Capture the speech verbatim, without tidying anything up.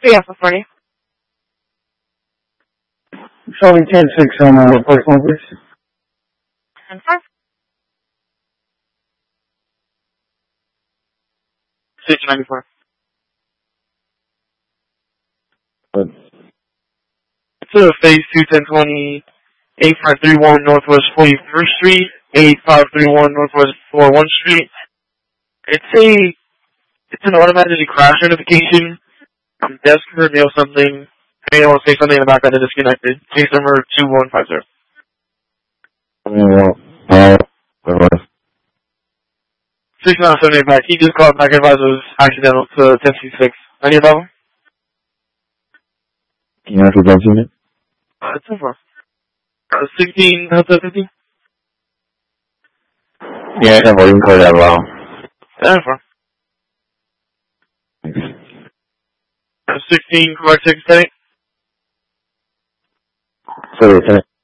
three Alpha forty. Charlie ten six on my report phone, please. And five. six ninety-four. Good. To phase two ten twenty, eight five three one Northwest forty-first Street, eight five three one Northwest forty-first Street. It's a, it's an automatically crash notification. Um, desk heard mail something. Hey, I want to say something in the background that disconnected. Case number two one five zero. Uh, uh, six nine seven eight back. He just called back and advised it was accidental to ten sixty-six. Any problem? Can you answer that unit? Uh, it's over. Uh, sixteen, Delta fifty? Yeah, I can call that well. Yeah, fine. Uh, sixteen, correct six ten eight? Sorry, can I?